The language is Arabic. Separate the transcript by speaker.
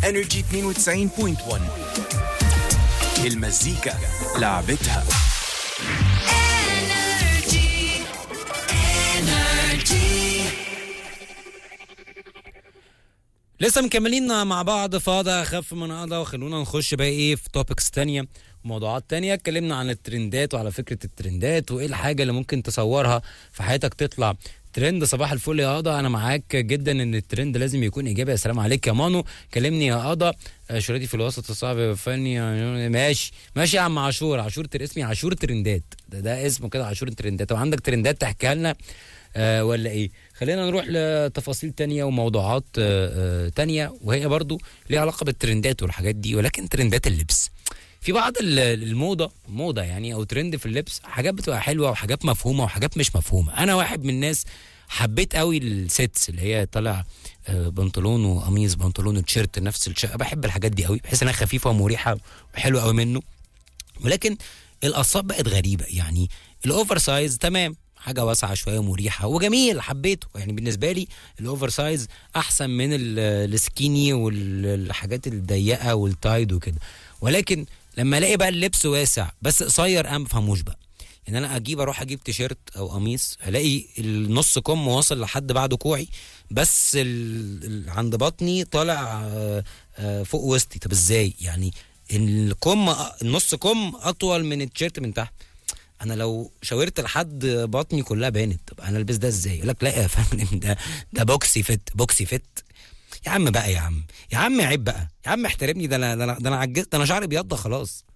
Speaker 1: انرجي 92.1 المزيكا لعبتها.
Speaker 2: لسه مكملين مع بعض فاضة اخف من قضا، وخلونا نخش بقى ايه في توبكس تانية وموضوعات تانية. اتكلمنا عن الترندات وعلى فكرة الترندات وايه الحاجة اللي ممكن تصورها في حياتك تطلع ترند. صباح الفل يا قضا، انا معاك جدا ان الترند لازم يكون ايجابي. يا سلام عليك يا مانو، كلمني يا قضا. شريتي في الوسط الصعب فني. ماشي يا عم عاشور اسمي عاشور ترندات، ده اسمه كده عاشور ترندات. وعندك ترندات تحكيها لنا ولا ايه؟ خلينا نروح لتفاصيل تانية وموضوعات تانية، وهي برضو ليها علاقة بالترندات والحاجات دي، ولكن ترندات اللبس. في بعض موضة يعني او ترند في اللبس، حاجات بتبقى حلوة وحاجات مفهومة وحاجات مش مفهومة. انا واحد من الناس حبيت قوي السيتس اللي هي طالع بنطلون وقميص، بنطلون وتيشيرت نفس الشيء. بحب الحاجات دي قوي، بحس انها خفيفة ومريحة وحلوة قوي منه. ولكن القصات بقت غريبة، يعني الاوفر سايز تمام، حاجه واسعه شويه ومريحه وجميل، حبيته. يعني بالنسبه لي الاوفر سايز احسن من السكيني والحاجات الضيقه والتايد وكده. ولكن لما الاقي بقى اللبس واسع بس قصير، انا ما بفهموش بقى. ان انا اروح اجيب تيشيرت او قميص، الاقي النص كم واصل لحد بعد كوعي، بس عند بطني طالع فوق وسطي. طب ازاي يعني؟ النص كم اطول من التيشيرت من تحت. انا لو شاورت لحد بطني كلها بانت، طب انا البس ده ازاي؟ يقول لك لا يا فندم، ده بوكسي فيت. يا عم بقى، يا عم عيب بقى، يا عم احترمني. ده انا عجزت، ده انا شعري بيض خلاص.